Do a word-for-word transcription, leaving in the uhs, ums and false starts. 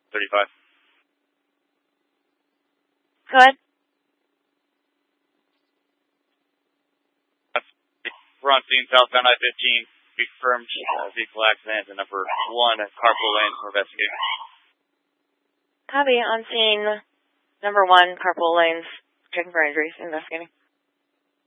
thirty-five. Go ahead. We're on scene southbound I fifteen. We confirmed uh, vehicle accident and number one at carpool lane. We're investigating. Copy. On scene number one, carpool lanes. Checking for injuries. Investigating.